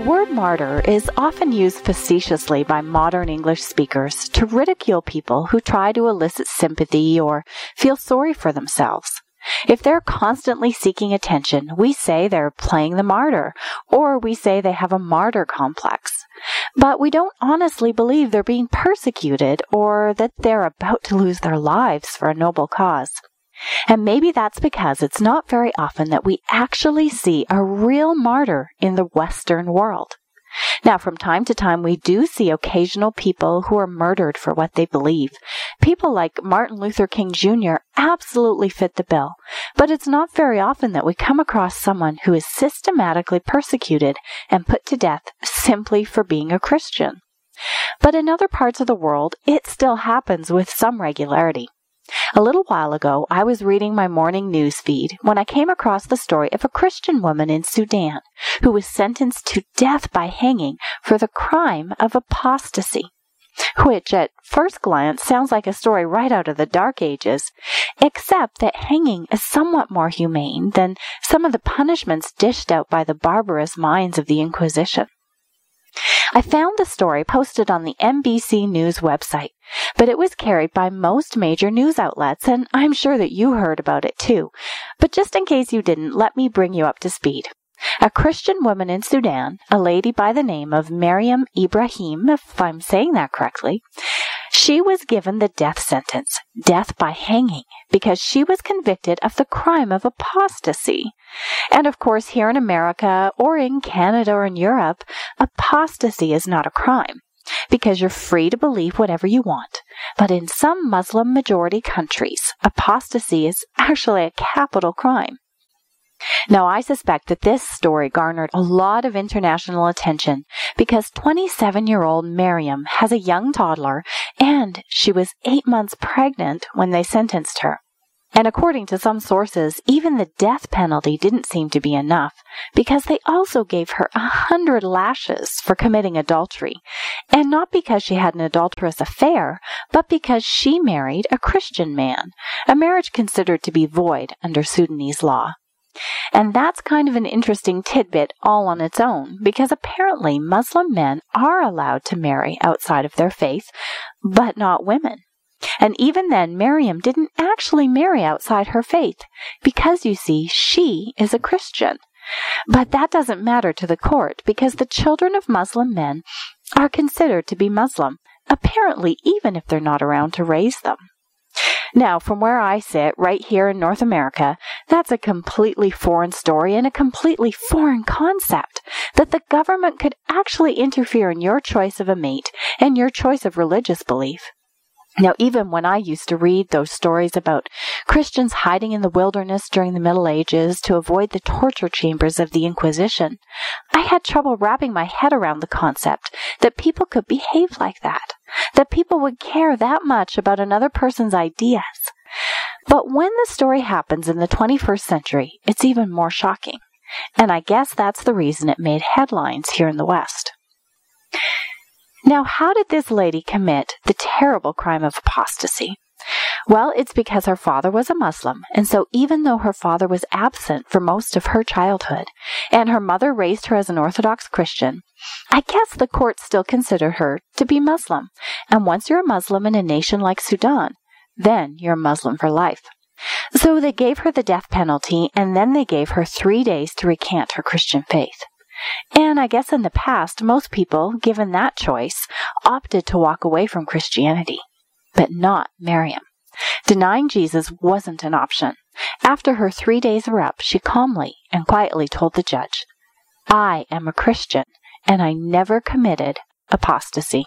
word martyr is often used facetiously by modern English speakers to ridicule people who try to elicit sympathy or feel sorry for themselves. If they're constantly seeking attention, we say they're playing the martyr, or we say they have a martyr complex. But we don't honestly believe they're being persecuted or that they're about to lose their lives for a noble cause. And maybe that's because it's not very often that we actually see a real martyr in the Western world. Now, from time to time, we do see occasional people who are murdered for what they believe. People like Martin Luther King Jr. absolutely fit the bill, but it's not very often that we come across someone who is systematically persecuted and put to death simply for being a Christian. But in other parts of the world, it still happens with some regularity. A little while ago, I was reading my morning news feed when I came across the story of a Christian woman in Sudan who was sentenced to death by hanging for the crime of apostasy, which at first glance sounds like a story right out of the Dark Ages, except that hanging is somewhat more humane than some of the punishments dished out by the barbarous minds of the Inquisition. I found the story posted on the NBC News website, but it was carried by most major news outlets, and I'm sure that you heard about it too. But just in case you didn't, let me bring you up to speed. A Christian woman in Sudan, a lady by the name of Maryam Ibrahim, if I'm saying that correctly, she was given the death sentence, death by hanging, because she was convicted of the crime of apostasy. And of course, here in America or in Canada or in Europe, apostasy is not a crime, because you're free to believe whatever you want. But in some Muslim majority countries, apostasy is actually a capital crime. Now, I suspect that this story garnered a lot of international attention because 27-year-old Maryam has a young toddler and she was 8 months pregnant when they sentenced her. And according to some sources, even the death penalty didn't seem to be enough because they also gave her 100 lashes for committing adultery. And not because she had an adulterous affair, but because she married a Christian man, a marriage considered to be void under Sudanese law. And that's kind of an interesting tidbit all on its own, because apparently Muslim men are allowed to marry outside of their faith, but not women. And even then, Maryam didn't actually marry outside her faith, because you see, she is a Christian. But that doesn't matter to the court, because the children of Muslim men are considered to be Muslim, apparently even if they're not around to raise them. Now, from where I sit, right here in North America, that's a completely foreign story and a completely foreign concept, that the government could actually interfere in your choice of a mate and your choice of religious belief. Now, even when I used to read those stories about Christians hiding in the wilderness during the Middle Ages to avoid the torture chambers of the Inquisition, I had trouble wrapping my head around the concept that people could behave like that people would care that much about another person's ideas. But when the story happens in the 21st century, it's even more shocking. And I guess that's the reason it made headlines here in the West. Now, how did this lady commit the terrible crime of apostasy? Well, it's because her father was a Muslim, and so even though her father was absent for most of her childhood, and her mother raised her as an Orthodox Christian, I guess the court still considered her to be Muslim. And once you're a Muslim in a nation like Sudan, then you're a Muslim for life. So they gave her the death penalty, and then they gave her 3 days to recant her Christian faith. And I guess in the past, most people, given that choice, opted to walk away from Christianity. But not Maryam. Denying Jesus wasn't an option. After her 3 days were up, she calmly and quietly told the judge, "I am a Christian, and I never committed apostasy."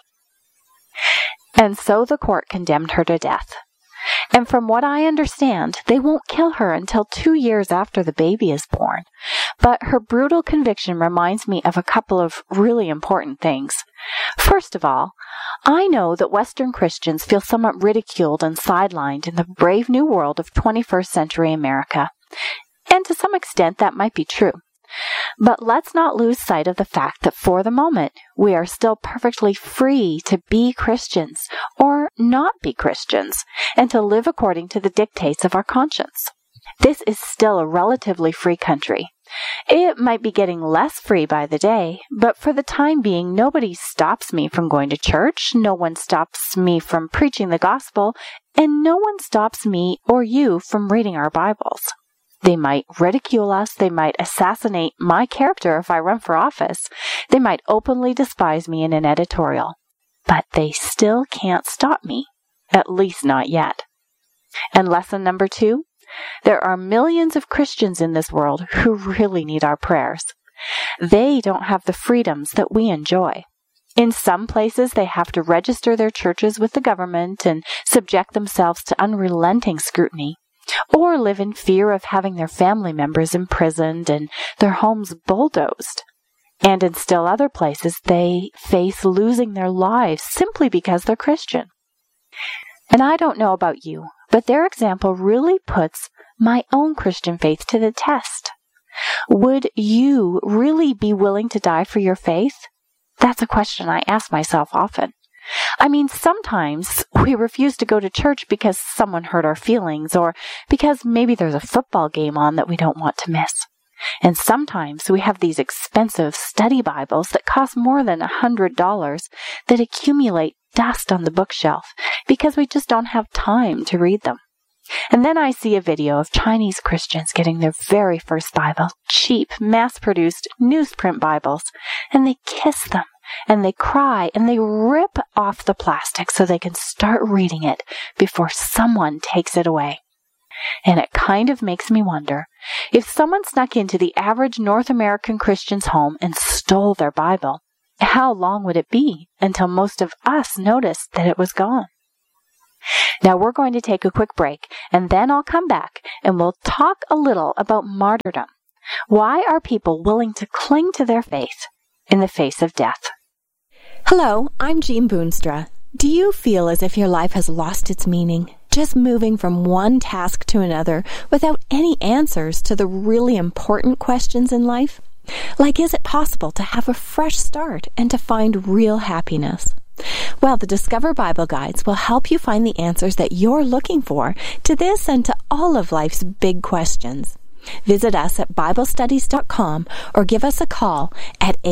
And so the court condemned her to death. And from what I understand, they won't kill her until 2 years after the baby is born. But her brutal conviction reminds me of a couple of really important things. First of all, I know that Western Christians feel somewhat ridiculed and sidelined in the brave new world of 21st century America. And to some extent, that might be true. But let's not lose sight of the fact that for the moment, we are still perfectly free to be Christians or not be Christians and to live according to the dictates of our conscience. This is still a relatively free country, It might be getting less free by the day, but for the time being, nobody stops me from going to church, no one stops me from preaching the gospel, and no one stops me or you from reading our Bibles. They might ridicule us, they might assassinate my character if I run for office, they might openly despise me in an editorial, but they still can't stop me, at least not yet. And lesson number 2, there are millions of Christians in this world who really need our prayers. They don't have the freedoms that we enjoy. In some places, they have to register their churches with the government and subject themselves to unrelenting scrutiny, or live in fear of having their family members imprisoned and their homes bulldozed. And in still other places, they face losing their lives simply because they're Christian. And I don't know about you, but their example really puts my own Christian faith to the test. Would you really be willing to die for your faith? That's a question I ask myself often. I mean, sometimes we refuse to go to church because someone hurt our feelings, or because maybe there's a football game on that we don't want to miss. And sometimes we have these expensive study Bibles that cost more than $100 that accumulate dust on the bookshelf because we just don't have time to read them. And then I see a video of Chinese Christians getting their very first Bible, cheap, mass-produced newsprint Bibles, and they kiss them, and they cry, and they rip off the plastic so they can start reading it before someone takes it away. And it kind of makes me wonder, if someone snuck into the average North American Christian's home and stole their Bible, how long would it be until most of us noticed that it was gone? Now we're going to take a quick break, and then I'll come back and we'll talk a little about martyrdom. Why are people willing to cling to their faith in the face of death? Hello, I'm Jean Boonstra. Do you feel as if your life has lost its meaning, just moving from one task to another without any answers to the really important questions in life? Like, is it possible to have a fresh start and to find real happiness? Well, the Discover Bible Guides will help you find the answers that you're looking for to this and to all of life's big questions. Visit us at BibleStudies.com or give us a call at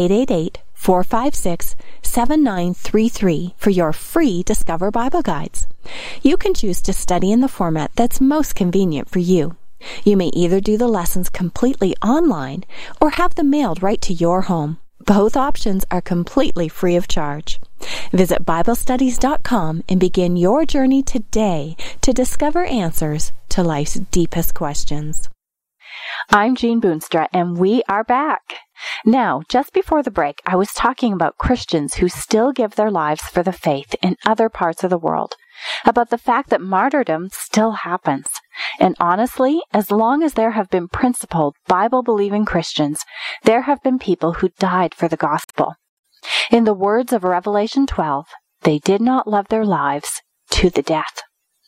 888-456-7933 for your free Discover Bible Guides. You can choose to study in the format that's most convenient for you. You may either do the lessons completely online or have them mailed right to your home. Both options are completely free of charge. Visit BibleStudies.com and begin your journey today to discover answers to life's deepest questions. I'm Jean Boonstra, and we are back. Now, just before the break, I was talking about Christians who still give their lives for the faith in other parts of the world, about the fact that martyrdom still happens. And honestly, as long as there have been principled, Bible-believing Christians, there have been people who died for the gospel. In the words of Revelation 12, they did not love their lives to the death.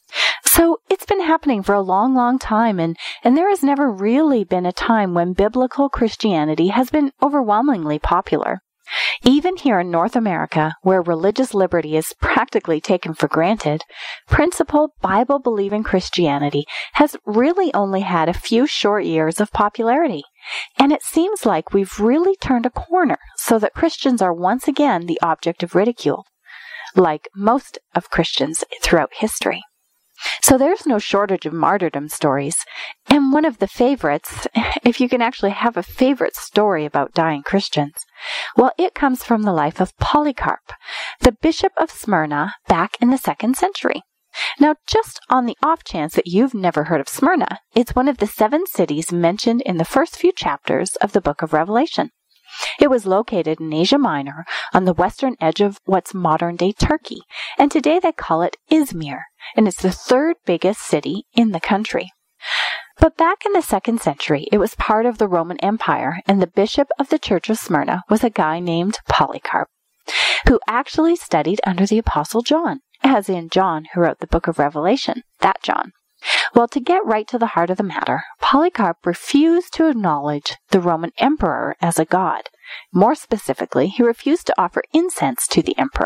So it's been happening for a long, long time, and there has never really been a time when biblical Christianity has been overwhelmingly popular. Even here in North America, where religious liberty is practically taken for granted, principled Bible-believing Christianity has really only had a few short years of popularity. And it seems like we've really turned a corner so that Christians are once again the object of ridicule, like most of Christians throughout history. So there's no shortage of martyrdom stories. And one of the favorites, if you can actually have a favorite story about dying Christians, well, it comes from the life of Polycarp, the bishop of Smyrna back in the 2nd century. Now, just on the off chance that you've never heard of Smyrna, it's one of the 7 cities mentioned in the first few chapters of the book of Revelation. It was located in Asia Minor on the western edge of what's modern-day Turkey, and today they call it Izmir, and it's the 3rd biggest city in the country. But back in the 2nd century, it was part of the Roman Empire, and the bishop of the Church of Smyrna was a guy named Polycarp, who actually studied under the Apostle John, as in John who wrote the book of Revelation, that John. Well, to get right to the heart of the matter, Polycarp refused to acknowledge the Roman emperor as a god. More specifically, he refused to offer incense to the emperor.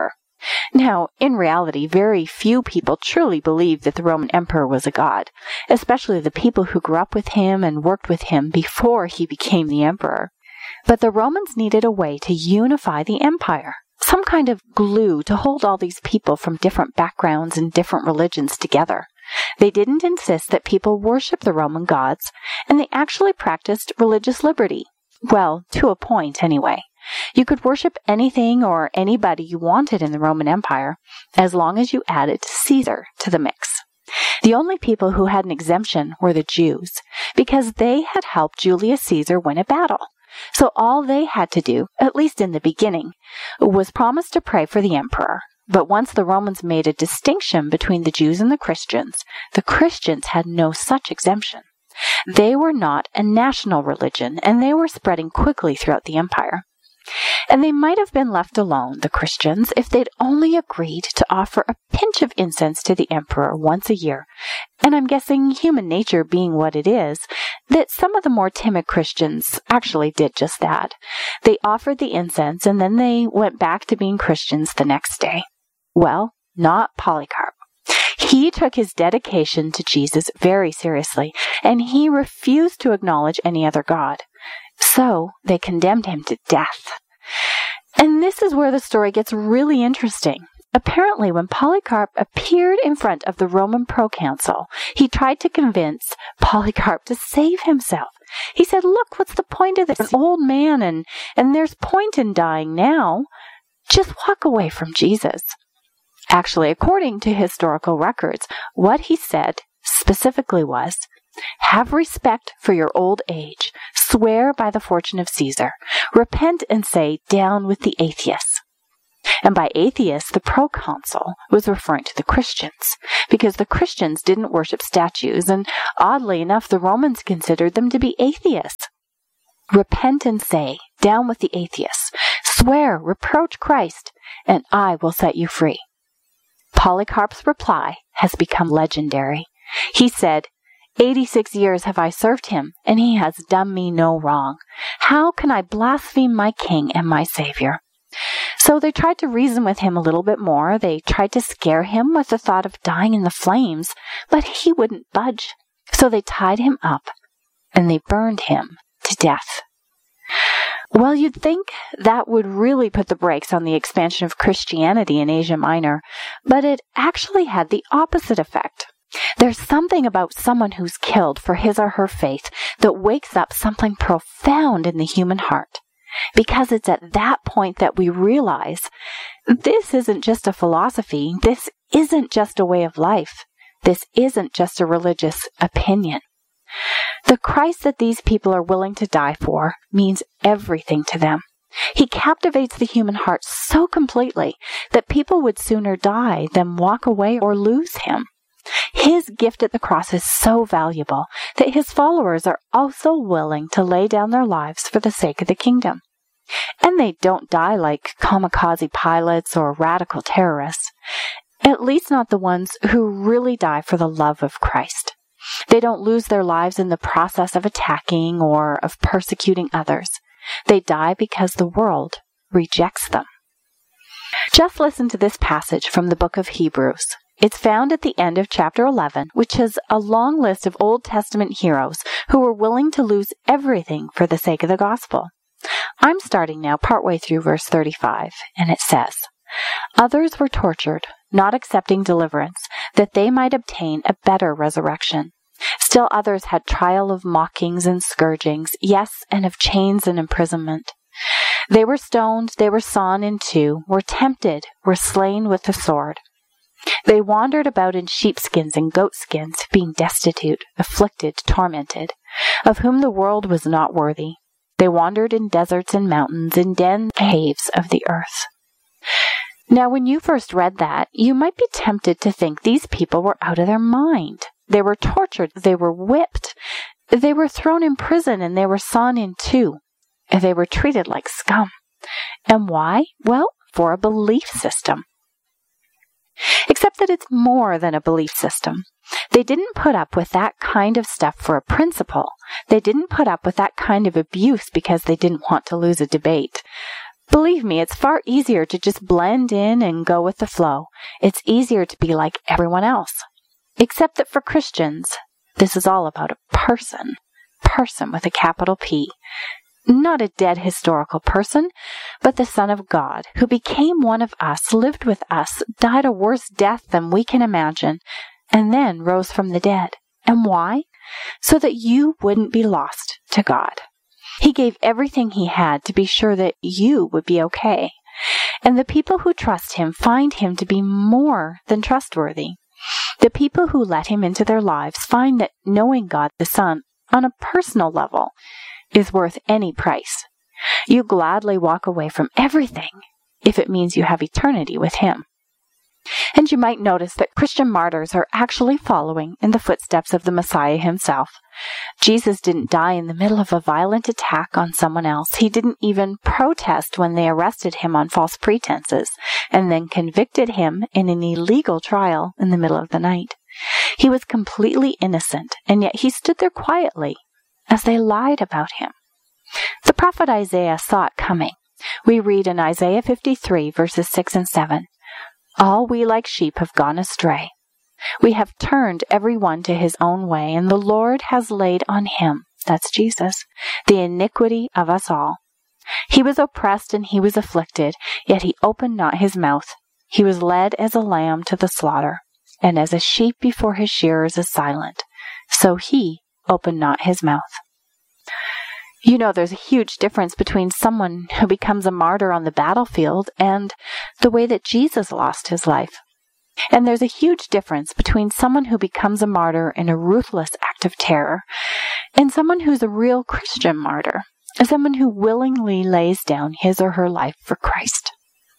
Now, in reality, very few people truly believed that the Roman emperor was a god, especially the people who grew up with him and worked with him before he became the emperor. But the Romans needed a way to unify the empire, some kind of glue to hold all these people from different backgrounds and different religions together. They didn't insist that people worship the Roman gods, and they actually practiced religious liberty. Well, to a point anyway. You could worship anything or anybody you wanted in the Roman Empire, as long as you added Caesar to the mix. The only people who had an exemption were the Jews, because they had helped Julius Caesar win a battle. So all they had to do, at least in the beginning, was promise to pray for the emperor. But once the Romans made a distinction between the Jews and the Christians had no such exemption. They were not a national religion, and they were spreading quickly throughout the empire. And they might have been left alone, the Christians, if they'd only agreed to offer a pinch of incense to the emperor once a year. And I'm guessing, human nature being what it is, that some of the more timid Christians actually did just that. They offered the incense, and then they went back to being Christians the next day. Well, not Polycarp. He took his dedication to Jesus very seriously, and he refused to acknowledge any other god. So they condemned him to death. And this is where the story gets really interesting. Apparently, when Polycarp appeared in front of the Roman proconsul, he tried to convince Polycarp to save himself. He said, "Look, what's the point of this? An old man, and there's point in dying now. Just walk away from Jesus." Actually, according to historical records, what he said specifically was, "Have respect for your old age. Swear by the fortune of Caesar. Repent and say, 'Down with the atheists.'" And by atheists, the proconsul was referring to the Christians, because the Christians didn't worship statues, and oddly enough, the Romans considered them to be atheists. "Repent and say, 'Down with the atheists. Swear, reproach Christ, and I will set you free.'" Polycarp's reply has become legendary. He said, 86 years have I served him, and he has done me no wrong. How can I blaspheme my king and my Savior?" So they tried to reason with him a little bit more. They tried to scare him with the thought of dying in the flames, but he wouldn't budge. So they tied him up, and they burned him to death. Well, you'd think that would really put the brakes on the expansion of Christianity in Asia Minor, but it actually had the opposite effect. There's something about someone who's killed for his or her faith that wakes up something profound in the human heart. Because it's at that point that we realize this isn't just a philosophy, this isn't just a way of life, this isn't just a religious opinion. The Christ that these people are willing to die for means everything to them. He captivates the human heart so completely that people would sooner die than walk away or lose him. His gift at the cross is so valuable that his followers are also willing to lay down their lives for the sake of the kingdom. And they don't die like kamikaze pilots or radical terrorists, at least not the ones who really die for the love of Christ. They don't lose their lives in the process of attacking or of persecuting others. They die because the world rejects them. Just listen to this passage from the book of Hebrews. It's found at the end of chapter 11, which has a long list of Old Testament heroes who were willing to lose everything for the sake of the gospel. I'm starting now partway through verse 35, and it says, "Others were tortured, not accepting deliverance, that they might obtain a better resurrection. Still others had trial of mockings and scourgings, yes, and of chains and imprisonment. They were stoned, they were sawn in two, were tempted, were slain with the sword. They wandered about in sheepskins and goatskins, being destitute, afflicted, tormented, of whom the world was not worthy. They wandered in deserts and mountains, in den caves of the earth." Now, when you first read that, you might be tempted to think these people were out of their mind. They were tortured, they were whipped, they were thrown in prison, and they were sawn in two. They were treated like scum. And why? Well, for a belief system. Except that it's more than a belief system. They didn't put up with that kind of stuff for a principle. They didn't put up with that kind of abuse because they didn't want to lose a debate. Believe me, it's far easier to just blend in and go with the flow. It's easier to be like everyone else. Except that for Christians, this is all about a person. Person with a capital P. Not a dead historical person, but the Son of God, who became one of us, lived with us, died a worse death than we can imagine, and then rose from the dead. And why? So that you wouldn't be lost to God. He gave everything he had to be sure that you would be okay. And the people who trust him find him to be more than trustworthy. The people who let him into their lives find that knowing God the Son on a personal level is worth any price. You gladly walk away from everything if it means you have eternity with him. And you might notice that Christian martyrs are actually following in the footsteps of the Messiah himself. Jesus didn't die in the middle of a violent attack on someone else. He didn't even protest when they arrested him on false pretenses and then convicted him in an illegal trial in the middle of the night. He was completely innocent, and yet he stood there quietly as they lied about him. The prophet Isaiah saw it coming. We read in Isaiah 53, verses 6 and 7, "All we like sheep have gone astray. We have turned every one to his own way, and the Lord has laid on him," that's Jesus, "the iniquity of us all. He was oppressed and he was afflicted, yet he opened not his mouth. He was led as a lamb to the slaughter, and as a sheep before his shearers is silent, so he opened not his mouth." You know, there's a huge difference between someone who becomes a martyr on the battlefield and the way that Jesus lost his life. And there's a huge difference between someone who becomes a martyr in a ruthless act of terror and someone who's a real Christian martyr, someone who willingly lays down his or her life for Christ.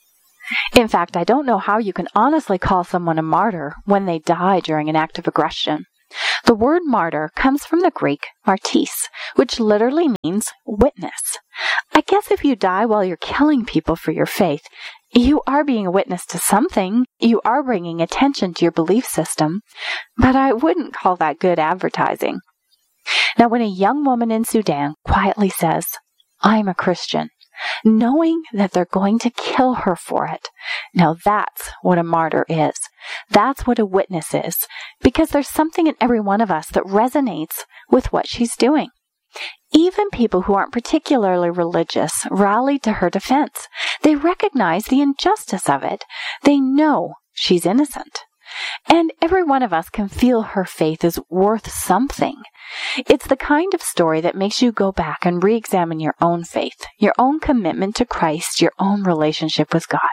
In fact, I don't know how you can honestly call someone a martyr when they die during an act of aggression. The word martyr comes from the Greek martis, which literally means witness. I guess if you die while you're killing people for your faith, you are being a witness to something. You are bringing attention to your belief system, but I wouldn't call that good advertising. Now, when a young woman in Sudan quietly says, "I'm a Christian," knowing that they're going to kill her for it, now that's what a martyr is. That's what a witness is, because there's something in every one of us that resonates with what she's doing. Even people who aren't particularly religious rallied to her defense. They recognize the injustice of it. They know she's innocent. And every one of us can feel her faith is worth something. It's the kind of story that makes you go back and re-examine your own faith, your own commitment to Christ, your own relationship with God.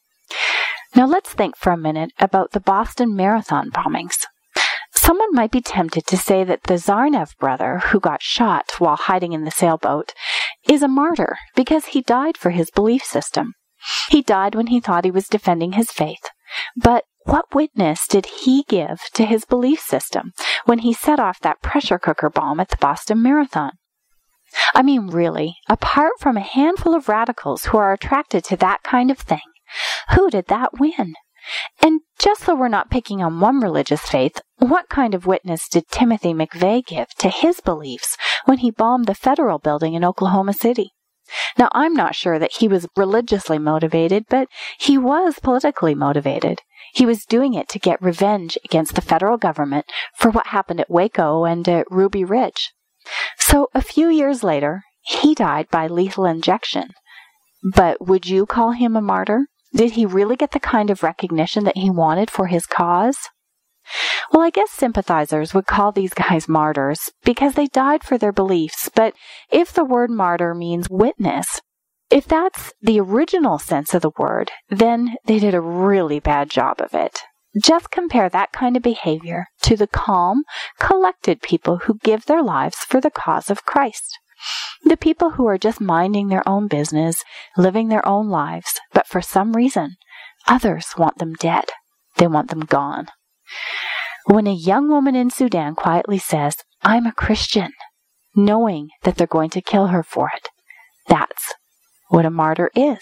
Now let's think for a minute about the Boston Marathon bombings. Someone might be tempted to say that the Tsarnaev brother, who got shot while hiding in the sailboat, is a martyr because he died for his belief system. He died when he thought he was defending his faith. But what witness did he give to his belief system when he set off that pressure cooker bomb at the Boston Marathon? I mean, really, apart from a handful of radicals who are attracted to that kind of thing, who did that win? And just so we're not picking on one religious faith, what kind of witness did Timothy McVeigh give to his beliefs when he bombed the federal building in Oklahoma City? Now, I'm not sure that he was religiously motivated, but he was politically motivated. He was doing it to get revenge against the federal government for what happened at Waco and at Ruby Ridge. So a few years later, he died by lethal injection. But would you call him a martyr? Did he really get the kind of recognition that he wanted for his cause? Well, I guess sympathizers would call these guys martyrs because they died for their beliefs. But if the word martyr means witness, if that's the original sense of the word, then they did a really bad job of it. Just compare that kind of behavior to the calm, collected people who give their lives for the cause of Christ. The people who are just minding their own business, living their own lives, but for some reason, others want them dead. They want them gone. When a young woman in Sudan quietly says, "I'm a Christian," knowing that they're going to kill her for it, that's what a martyr is.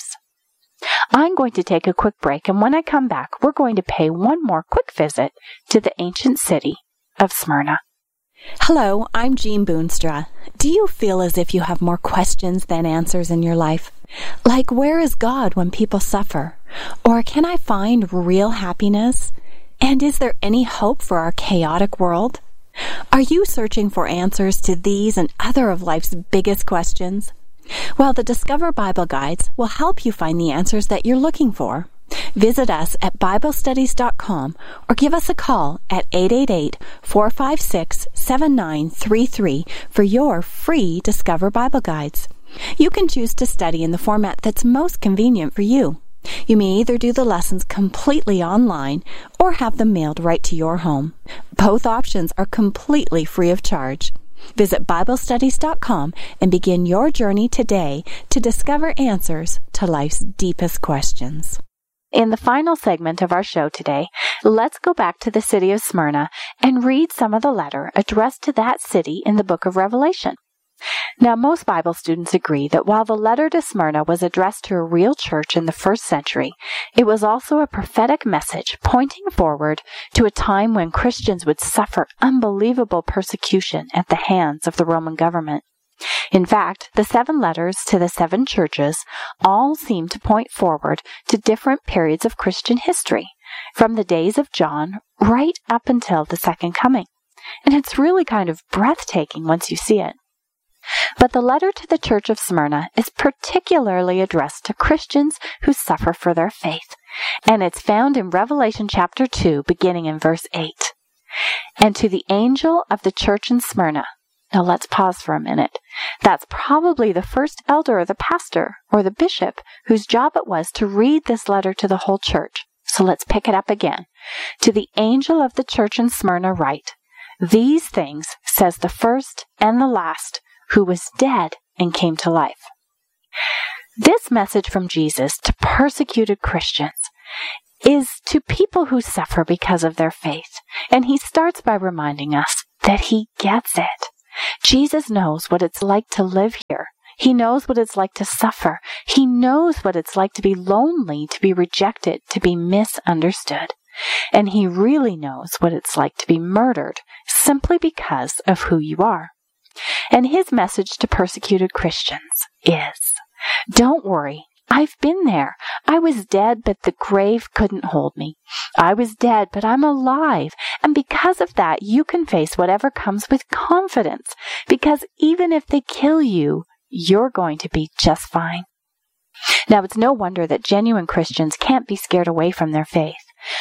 I'm going to take a quick break, and when I come back, we're going to pay one more quick visit to the ancient city of Smyrna. Hello, I'm Jean Boonstra. Do you feel as if you have more questions than answers in your life? Like, where is God when people suffer? Or can I find real happiness? And is there any hope for our chaotic world? Are you searching for answers to these and other of life's biggest questions? Well, the Discover Bible Guides will help you find the answers that you're looking for. Visit us at BibleStudies.com or give us a call at 888-456-7933 for your free Discover Bible Guides. You can choose to study in the format that's most convenient for you. You may either do the lessons completely online or have them mailed right to your home. Both options are completely free of charge. Visit BibleStudies.com and begin your journey today to discover answers to life's deepest questions. In the final segment of our show today, let's go back to the city of Smyrna and read some of the letter addressed to that city in the book of Revelation. Now, most Bible students agree that while the letter to Smyrna was addressed to a real church in the first century, it was also a prophetic message pointing forward to a time when Christians would suffer unbelievable persecution at the hands of the Roman government. In fact, the 7 letters to the 7 churches all seem to point forward to different periods of Christian history, from the days of John right up until the Second Coming. And it's really kind of breathtaking once you see it. But the letter to the church of Smyrna is particularly addressed to Christians who suffer for their faith, and it's found in Revelation chapter 2, beginning in verse 8. And to the angel of the church in Smyrna. Now let's pause for a minute. That's probably the first elder or the pastor or the bishop whose job it was to read this letter to the whole church. So let's pick it up again. To the angel of the church in Smyrna write, "These things says the first and the last, who was dead and came to life." This message from Jesus to persecuted Christians is to people who suffer because of their faith. And he starts by reminding us that he gets it. Jesus knows what it's like to live here. He knows what it's like to suffer. He knows what it's like to be lonely, to be rejected, to be misunderstood. And he really knows what it's like to be murdered simply because of who you are. And his message to persecuted Christians is, don't worry, I've been there. I was dead, but the grave couldn't hold me. I was dead, but I'm alive. And because of that, you can face whatever comes with confidence. Because even if they kill you, you're going to be just fine. Now, it's no wonder that genuine Christians can't be scared away from their faith.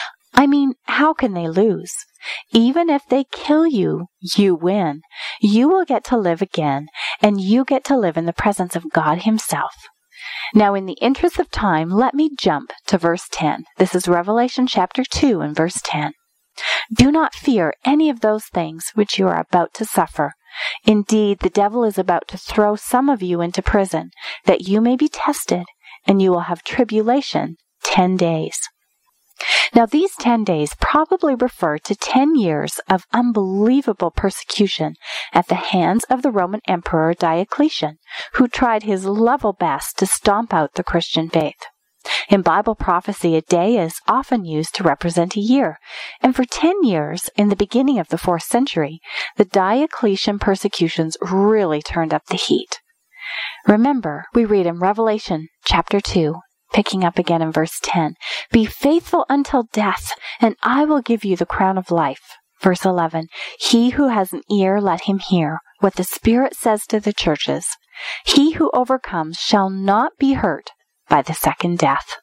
I mean, how can they lose? Even if they kill you, you win. You will get to live again, and you get to live in the presence of God himself. Now, in the interest of time, let me jump to verse 10. This is Revelation chapter 2 and verse 10. Do not fear any of those things which you are about to suffer. Indeed, the devil is about to throw some of you into prison, that you may be tested, and you will have tribulation 10 days. Now, these 10 days probably refer to 10 years of unbelievable persecution at the hands of the Roman Emperor Diocletian, who tried his level best to stomp out the Christian faith. In Bible prophecy, a day is often used to represent a year, and for 10 years, in the beginning of the 4th century, the Diocletian persecutions really turned up the heat. Remember, we read in Revelation chapter 2, picking up again in verse 10, "Be faithful until death, and I will give you the crown of life." Verse 11, "He who has an ear, let him hear what the Spirit says to the churches. He who overcomes shall not be hurt by the second death."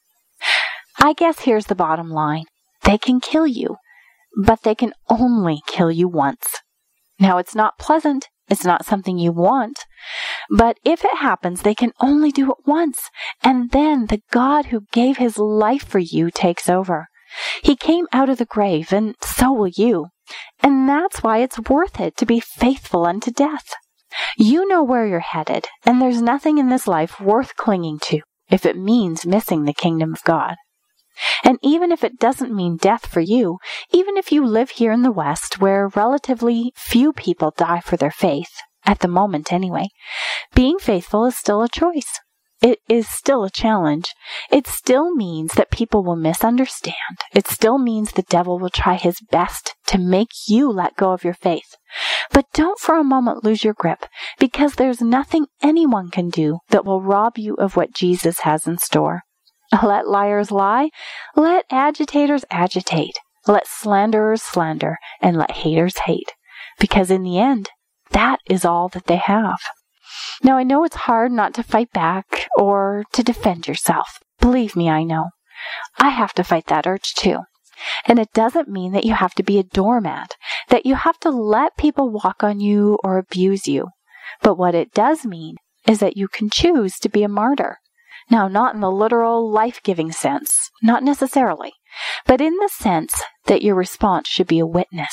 I guess here's the bottom line. They can kill you, but they can only kill you once. Now, it's not pleasant. It's not something you want. But if it happens, they can only do it once. And then the God who gave his life for you takes over. He came out of the grave, and so will you. And that's why it's worth it to be faithful unto death. You know where you're headed, and there's nothing in this life worth clinging to if it means missing the kingdom of God. And even if it doesn't mean death for you, even if you live here in the West where relatively few people die for their faith, at the moment anyway, being faithful is still a choice. It is still a challenge. It still means that people will misunderstand. It still means the devil will try his best to make you let go of your faith. But don't for a moment lose your grip, because there's nothing anyone can do that will rob you of what Jesus has in store. Let liars lie. Let agitators agitate. Let slanderers slander, and let haters hate. Because in the end, that is all that they have. Now, I know it's hard not to fight back or to defend yourself. Believe me, I know. I have to fight that urge too. And it doesn't mean that you have to be a doormat, that you have to let people walk on you or abuse you. But what it does mean is that you can choose to be a martyr. Now, not in the literal life-giving sense, not necessarily, but in the sense that your response should be a witness.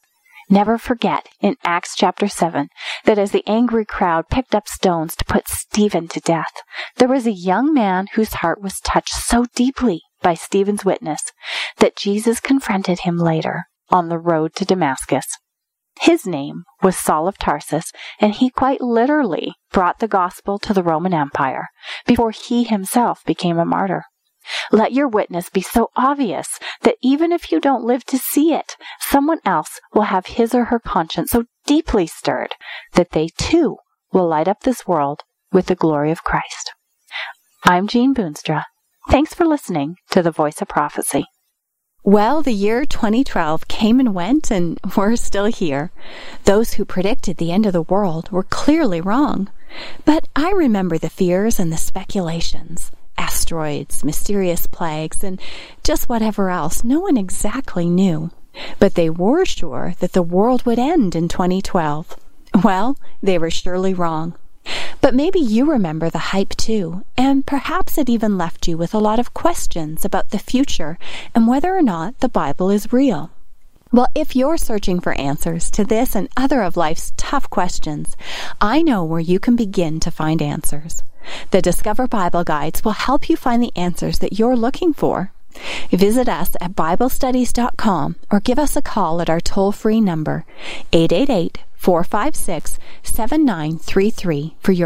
Never forget in Acts chapter 7 that as the angry crowd picked up stones to put Stephen to death, there was a young man whose heart was touched so deeply by Stephen's witness that Jesus confronted him later on the road to Damascus. His name was Saul of Tarsus, and he quite literally brought the gospel to the Roman Empire before he himself became a martyr. Let your witness be so obvious that even if you don't live to see it, someone else will have his or her conscience so deeply stirred that they too will light up this world with the glory of Christ. I'm Jean Boonstra. Thanks for listening to The Voice of Prophecy. Well, the year 2012 came and went, and we're still here. Those who predicted the end of the world were clearly wrong. But I remember the fears and the speculations. Asteroids, mysterious plagues, and just whatever else no one exactly knew. But they were sure that the world would end in 2012. Well, they were surely wrong. But maybe you remember the hype too, and perhaps it even left you with a lot of questions about the future and whether or not the Bible is real. Well, if you're searching for answers to this and other of life's tough questions, I know where you can begin to find answers. The Discover Bible Guides will help you find the answers that you're looking for. Visit us at BibleStudies.com or give us a call at our toll-free number, 888-456-7933 for your